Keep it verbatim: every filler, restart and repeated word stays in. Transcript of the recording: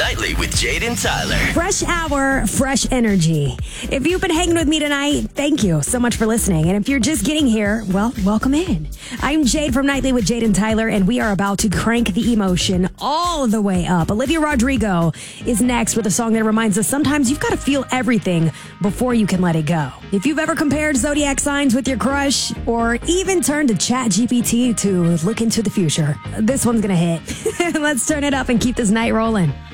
Nightly with Jade and Tyler. Fresh hour, fresh energy. If you've been hanging with me tonight, thank you so much for listening. And if you're just getting here, well, welcome in. I'm Jade from Nightly with Jade and Tyler, and we are about to crank the emotion all the way up. Olivia Rodrigo is next with a song that reminds us sometimes you've got to feel everything before you can let it go. If you've ever compared zodiac signs with your crush, or even turned to Chat G P T to look into the future, this one's going to hit. Let's turn it up and keep this night rolling.